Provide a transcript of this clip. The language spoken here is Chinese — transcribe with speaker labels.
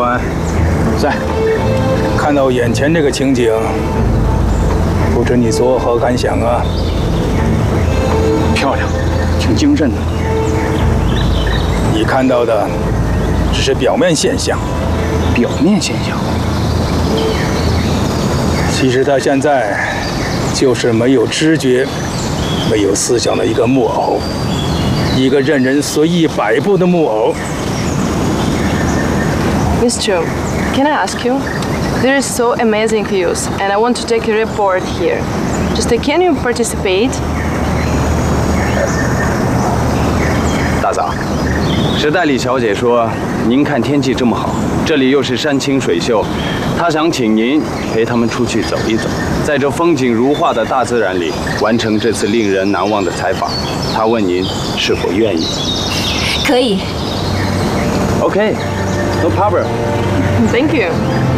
Speaker 1: 官，
Speaker 2: 在。
Speaker 1: 看到眼前这个情景，不知你作何感想啊？
Speaker 2: 漂亮，挺精神的。
Speaker 1: 你看到的只是表面现象。
Speaker 2: 表面现象。
Speaker 1: 其实他现在就是没有知觉、没有思想的一个木偶，一个任人随意摆布的木偶。
Speaker 3: Miss Chu, can I ask you? There is so amazing views, and I want to take a report here. Just can you participate?
Speaker 2: 大嫂，时代里小姐说，您看天气这么好，这里又是山清水秀，她想请您陪他们出去走一走，在这风景如画的大自然里，完成这次令人难忘的采访。她问您是否愿意？
Speaker 4: 可以。
Speaker 2: OK, no problem.
Speaker 3: Thank you.